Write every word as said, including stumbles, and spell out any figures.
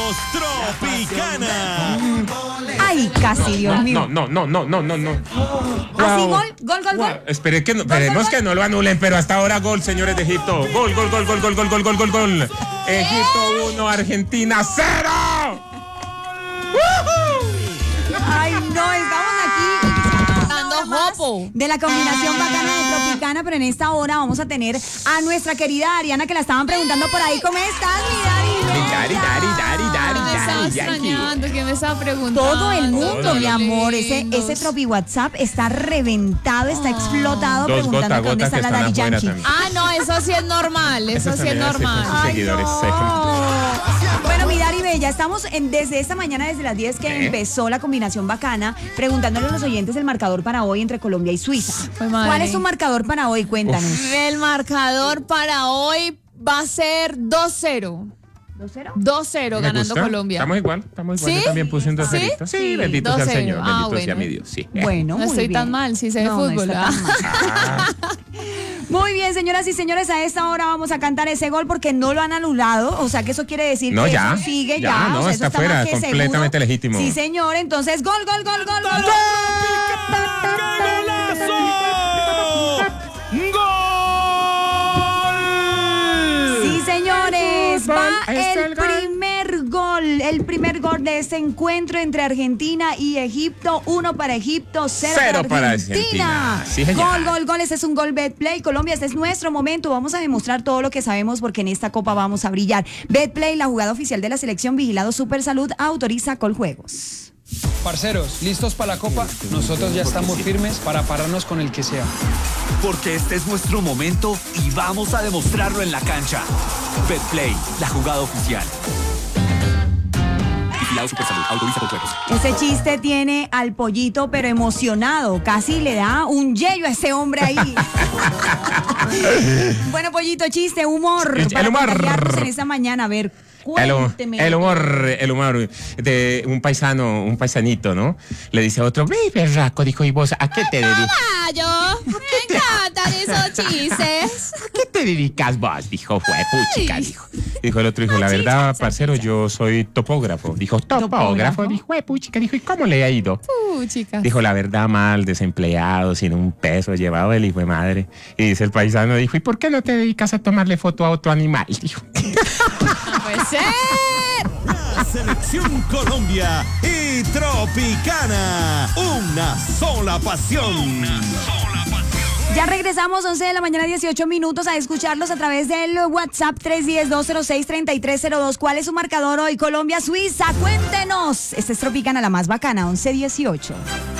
Somos Tropicana. Ay, casi, Dios mío. No, no, no, no, no, no. Así, Wow. gol, gol, gol, Wow. gol. Espere que no, Gol, esperemos gol, que no lo anulen, pero hasta ahora gol, señores de Egipto. Gol, gol, gol, gol, gol, gol, gol, gol, gol, gol. Egipto uno, Argentina cero. Ay, no, estamos aquí Dando jopo. de la combinación bacana de Tropicana, pero en esta hora vamos a tener a nuestra querida Ariana, que la estaban preguntando por ahí. ¿Cómo estás, mi Dari? Dari, Dari, Dari, Dari, Me estaba Dari, Yankee. extrañando, ¿quién me estaba preguntando? Todo el mundo, Todo mi el amor. Ese, lindos. ese Tropi WhatsApp está reventado, está explotado, Dos preguntando gota a que dónde gota está que la están Daddy afuera Yankee. también. Ah, no, eso sí es normal, eso Eso sí es también hace con normal. sus seguidores. Bueno, mi Dari Bella, estamos en, desde esta mañana, desde las diez que ¿Qué? empezó la combinación bacana, preguntándole a los oyentes el marcador para hoy entre Colombia y Suiza. Ay, madre. ¿Cuál es su marcador para hoy? Cuéntanos. El marcador para hoy va a ser dos cero. ¿dos cero? dos cero Me ganando gusta. Colombia. Estamos igual, estamos igual. ¿Sí? Yo también puse un dos ¿Sí? cerito. Sí, Sí, bendito sea el dos cero. Señor, Ah, bendito sea bueno. mi Dios. Sí. Bueno, No muy estoy bien. tan mal, sí sé de No, no fútbol. está ah. tan mal. Ah, Muy bien, señoras y señores, a esta hora vamos a cantar ese gol porque no lo han anulado, o sea que eso quiere decir No, que ya, eso sigue ya, ya, no, o sea, eso está más fuera, que completamente seguro. legítimo. Sí, señor, entonces gol, gol, gol, gol, gol. Sí, señores, Gol, va ahí está el el gol. primer gol, el primer gol de este encuentro entre Argentina y Egipto, uno para Egipto, cero, Cero para para Argentina. Argentina. Sí, señor. Gol, gol, gol, ese es un gol Betplay. Colombia, este es nuestro momento, vamos a demostrar todo lo que sabemos porque en esta copa vamos a brillar. Betplay, la jugada oficial de la selección, vigilado Super Salud, autoriza Coljuegos. Parceros, ¿listos para la copa? Nosotros ya estamos firmes para pararnos con el que sea. Porque este es nuestro momento y vamos a demostrarlo en la cancha. Betplay, la jugada oficial. Vigilado Supersalud, autoriza con juegos. Ese chiste tiene al pollito pero emocionado, casi le da un yello a ese hombre ahí. Bueno, pollito, chiste, humor. El para humor. contagiarnos en esta mañana, a ver. El, hu- Cuénteme. el humor, el humor de un paisano, un paisanito, ¿no? Le dice a otro, ve, berraco, dijo, ¿y vos a qué te dedicas? Caballo, me encantan esos chistes. ¿A qué te dedicas vos? Dijo, fue puchica, dijo. Dijo el otro, dijo, la verdad, parcero, yo soy topógrafo. Dijo, topógrafo, ¿Topógrafo? dijo, fue puchica, dijo, ¿y cómo le ha ido? Uh, chicas. Dijo, la verdad, mal, desempleado, sin un peso, llevado el hijo de madre. Y dice el paisano, dijo, ¿y por qué no te dedicas a tomarle foto a otro animal? Dijo. No puede ser. La selección Colombia y Tropicana. Una sola pasión. Ya regresamos, once de la mañana, dieciocho minutos, a escucharlos a través del WhatsApp tres uno cero, dos cero seis, tres tres cero dos. ¿Cuál es su marcador hoy? Colombia, Suiza, cuéntenos. Este es Tropicana, la más bacana, once dieciocho.